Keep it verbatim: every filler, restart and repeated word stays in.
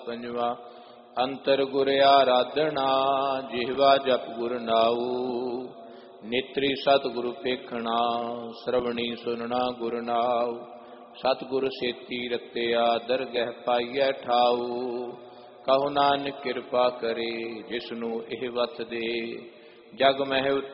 पंजवा अंतर गुर आराधना जिहवा जप गुर नाऊ नेत्री सतगुरु पेखना श्रवणी सुनना गुर नाऊ सतगुर सेती रत्या दरगह पाइय ठाऊ कहो नानक कृपा करे जिसनु एह वत दे जग मह